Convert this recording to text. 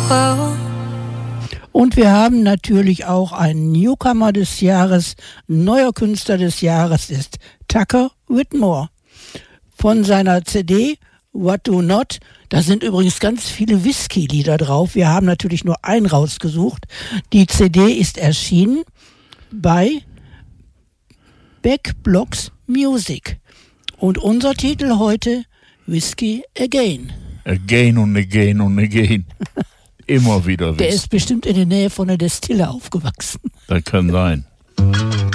world. Und wir haben natürlich auch einen Newcomer des Jahres, neuer Künstler des Jahres ist Tucker Whitmore. Von seiner CD What Do Not, da sind übrigens ganz viele Whisky-Lieder drauf. Wir haben natürlich nur einen rausgesucht. Die CD ist erschienen bei Back Blocks Music. Und unser Titel heute, Whiskey Again. Again und again und again. Immer wieder Whisky. Der ist bestimmt in der Nähe von der Destille aufgewachsen. Das kann sein.